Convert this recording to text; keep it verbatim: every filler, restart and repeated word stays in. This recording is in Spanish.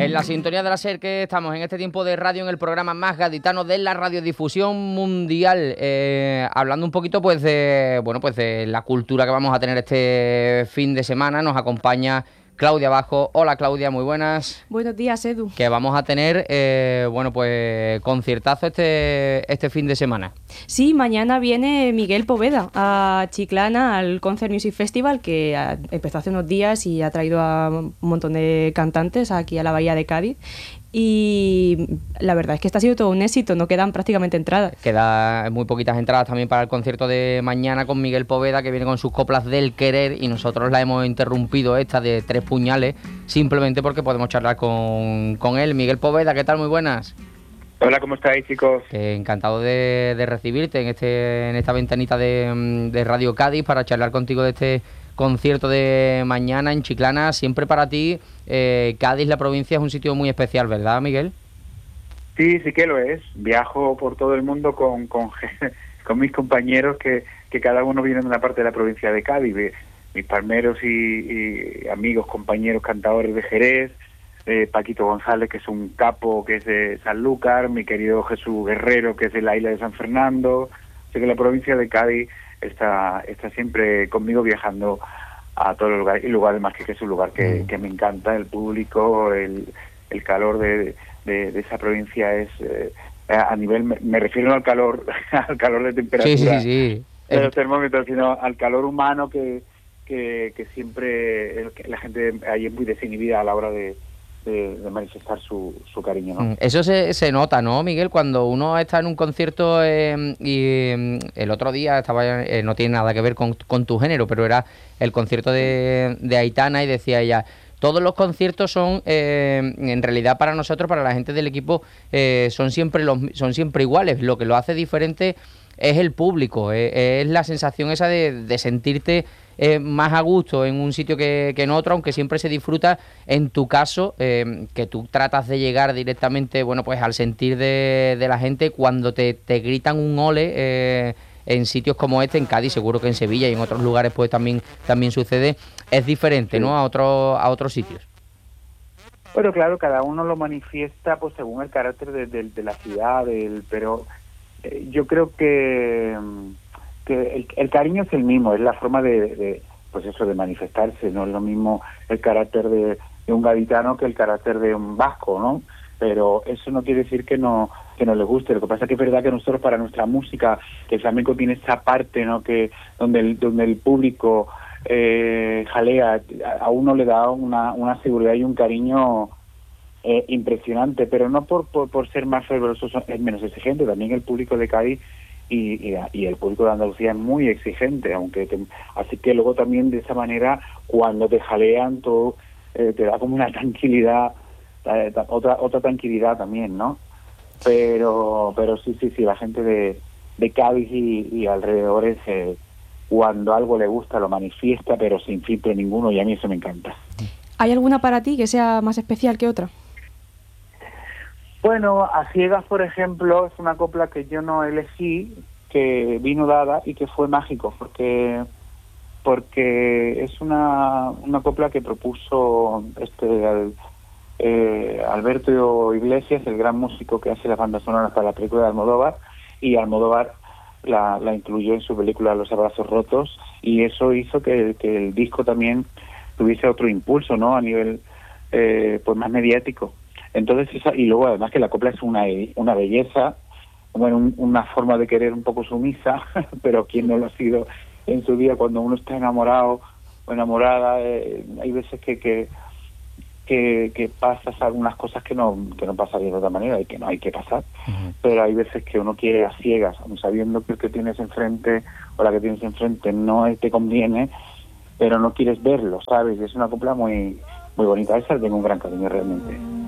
En la sintonía de la SER que estamos en este tiempo de radio en el programa más gaditano de la radiodifusión mundial, eh, hablando un poquito pues de bueno pues de la cultura que vamos a tener este fin de semana. Nos acompaña Claudia Bajo. Hola Claudia, muy buenas. Buenos días, Edu. Que vamos a tener eh, bueno pues conciertazo este este fin de semana. Sí, mañana viene Miguel Poveda a Chiclana al Concert Music Festival, que ha, empezó hace unos días y ha traído a un montón de cantantes aquí a la Bahía de Cádiz. Y la verdad es que este ha sido todo un éxito, no quedan prácticamente entradas. Quedan muy poquitas entradas también para el concierto de mañana con Miguel Poveda, que viene con sus coplas del querer, y nosotros la hemos interrumpido esta de Tres Puñales simplemente porque podemos charlar con, con él. Miguel Poveda, ¿qué tal? Muy buenas. Hola, ¿cómo estáis, chicos? Eh, encantado de, de recibirte en este en esta ventanita de, de Radio Cádiz para charlar contigo de este concierto de mañana en Chiclana. Siempre para ti, eh, Cádiz, la provincia, es un sitio muy especial, ¿verdad, Miguel? Sí, sí que lo es. Viajo por todo el mundo con, con, con mis compañeros que, que cada uno viene de una parte de la provincia de Cádiz. Mis palmeros y, y amigos, compañeros, cantadores de Jerez, eh, Paquito González, que es un capo, que es de Sanlúcar, mi querido Jesús Guerrero, que es de la isla de San Fernando. Así que la provincia de Cádiz está está siempre conmigo viajando a todos los lugares, y lugar más que, que es un lugar que, que me encanta, el público, el, el calor de, de, de esa provincia es eh, a nivel, me, me refiero al calor, al calor de temperatura sí, sí, sí. de los termómetros, sino al calor humano que, que, que siempre el, que la gente ahí es muy desinhibida a la hora de De, de manifestar su, su cariño, ¿no? Eso se, se nota, ¿no, Miguel? Cuando uno está en un concierto eh, y eh, el otro día estaba eh, no tiene nada que ver con, con tu género, pero era el concierto de, de Aitana, y decía ella: todos los conciertos son, eh, en realidad para nosotros, para la gente del equipo, eh, son siempre los son siempre iguales. Lo que lo hace diferente es el público, eh, es la sensación esa de, de sentirte eh, más a gusto en un sitio que, que en otro, aunque siempre se disfruta. En tu caso, eh, que tú tratas de llegar directamente, bueno, pues al sentir de, de la gente cuando te, te gritan un ole eh, en sitios como este, en Cádiz, seguro que en Sevilla y en otros lugares pues también también sucede, es diferente, sí, ¿no? A otros a otros sitios. Bueno, claro, cada uno lo manifiesta pues según el carácter de, de, de la ciudad, del, pero eh, yo creo que, que el, el cariño es el mismo, es la forma de, de, pues eso, de manifestarse, no es lo mismo el carácter de, de un gaditano que el carácter de un vasco, ¿no? Pero eso no quiere decir que no que no les guste. Lo que pasa es que es verdad que nosotros, para nuestra música, que el flamenco tiene esa parte, ¿no?, que donde el, donde el público eh, jalea, a uno le da una, una seguridad y un cariño eh, impresionante, pero no por, por por ser más fervoroso, es menos exigente. También el público de Cádiz y, y, y el público de Andalucía es muy exigente, aunque te, así que luego también de esa manera, cuando te jalean todo, eh, te da como una tranquilidad, eh, otra otra tranquilidad también, ¿no? Pero pero sí, sí, sí, la gente de, de Cádiz y, y alrededores, eh, cuando algo le gusta lo manifiesta, pero sin filtro ninguno, y a mí eso me encanta. ¿Hay alguna para ti que sea más especial que otra? Bueno, A Ciegas, por ejemplo, es una copla que yo no elegí, que vino dada y que fue mágico, porque porque es una una copla que propuso este al, eh, Alberto Iglesias, el gran músico que hace las bandas sonoras para la película de Almodóvar, y Almodóvar la, la incluyó en su película Los Abrazos Rotos, y eso hizo que, que el disco también tuviese otro impulso, ¿no?, a nivel eh, pues más mediático. Entonces esa, y luego además que la copla es una una belleza, bueno, un, una forma de querer un poco sumisa, pero quién no lo ha sido en su día cuando uno está enamorado o enamorada. Eh, hay veces que que, que que pasas algunas cosas que no que no pasarían de otra manera y que no hay que pasar. Uh-huh. Pero hay veces que uno quiere a ciegas, aun sabiendo que el que tienes enfrente o la que tienes enfrente no te conviene, pero no quieres verlo, ¿sabes? Y es una copla muy muy bonita. Esa tengo un gran cariño realmente.